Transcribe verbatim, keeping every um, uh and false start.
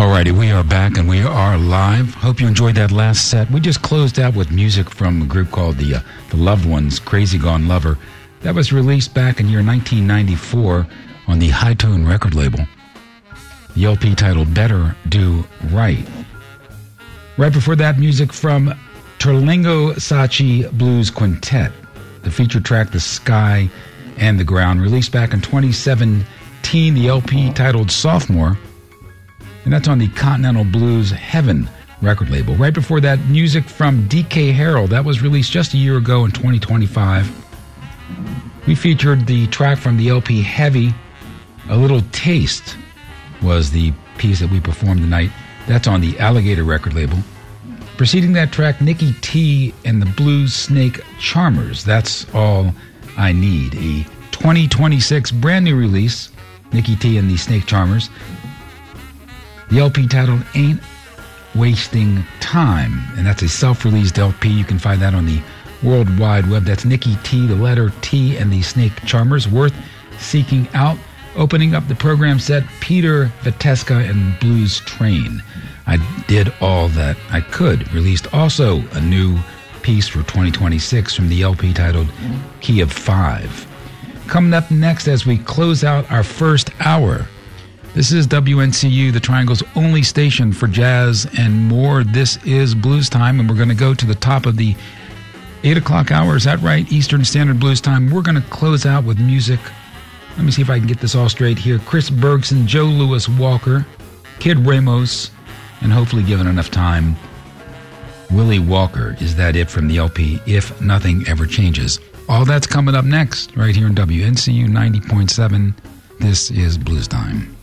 Alrighty, we are back and we are live. Hope you enjoyed that last set. We just closed out with music from a group called the uh, the Loved Ones, Crazy Gone Lover. That was released back in year nineteen ninety-four on the High Tone record label. The L P titled Better Do Right. Right before that, music from Terlingo Sachi Blues Quintet. The featured track, The Sky and the Ground, released back in twenty seventeen, the L P titled Sophomore. And that's on the Continental Blues Heaven record label. Right before that, music from D K Harold. That was released just a year ago in twenty twenty-five. We featured the track from the L P Heavy. A Little Taste was the piece that we performed tonight. That's on the Alligator record label. Preceding that track, Nikki T and the Blues Snake Charmers. That's All I Need. A twenty twenty-six brand new release. Nikki T and the Snake Charmers. The L P titled Ain't Wasting Time, and that's a self-released L P. You can find that on the World Wide Web. That's Nikki T, the letter T, and the Snake Charmers. Worth seeking out. Opening up the program set, Peter Vateska and Blues Train. I did all that I could. Released also a new piece for twenty twenty-six from the L P titled Key of Five. Coming up next as we close out our first hour, this is W N C U, the Triangle's only station for jazz and more. This is Blues Time, and we're going to go to the top of the eight o'clock hour. Is that right? Eastern Standard Blues Time. We're going to close out with music. Let me see if I can get this all straight here. Chris Bergson, Joe Louis Walker, Kid Ramos, and hopefully given enough time, Willie Walker. Is that it from the L P, If Nothing Ever Changes? All that's coming up next, right here in W N C U ninety point seven. This is Blues Time.